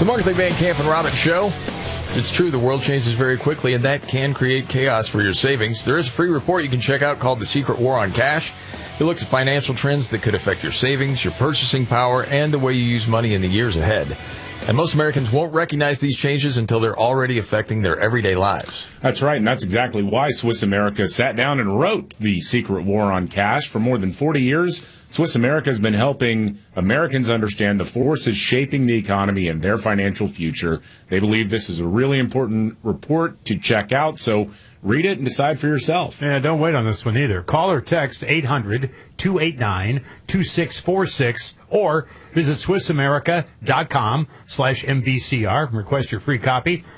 The Markley Van Camp and Robbins Show. It's true, the world changes very quickly, and that can create chaos for your savings. There is a free report you can check out called The Secret War on Cash. It looks at financial trends that could affect your savings, your purchasing power, and the way you use money in the years ahead. And most Americans won't recognize these changes until they're already affecting their everyday lives. That's right, and that's exactly why Swiss America sat down and wrote The Secret War on Cash. For more than 40 years, Swiss America has been helping Americans understand the forces shaping the economy and their financial future. They believe this is a really important report to check out, so read it and decide for yourself. Yeah, don't wait on this one either. Call or text 800-289-2646 or visit SwissAmerica.com/MVCR and request your free copy.